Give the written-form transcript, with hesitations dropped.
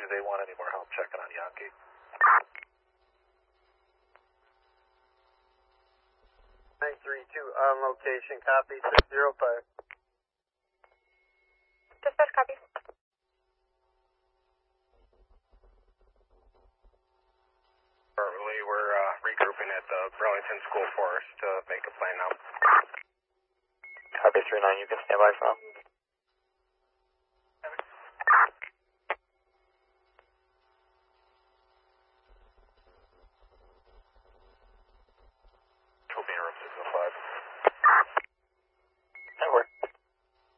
do they want any more help checking on Yankee? 932 on location, copy 605. Dispatch, copy. Currently, we're regrouping at the Burlington School for us to make a plan now. Copy 39, you can stand by for now.